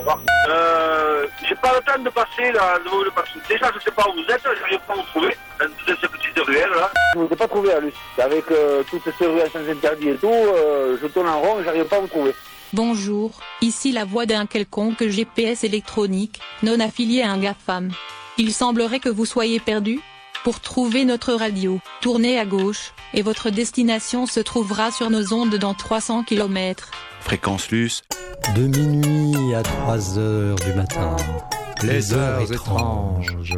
revoir. J'ai pas le temps de passer là, de le passer. Déjà, je sais pas où vous êtes, j'arrive pas à vous trouver, dans ces petites ruelles là. Je ne vous ai pas trouvé, Luce. Avec toutes ces ruelles sans interdit et tout, je tourne en rond, j'arrive pas à vous trouver. Bonjour, ici la voix d'un quelconque GPS électronique, non affilié à un GAFAM. Il semblerait que vous soyez perdu. Pour trouver notre radio, tournez à gauche, et votre destination se trouvera sur nos ondes dans 300 km. Fréquence Luce. De minuit à 3 heures du matin. Les heures étranges.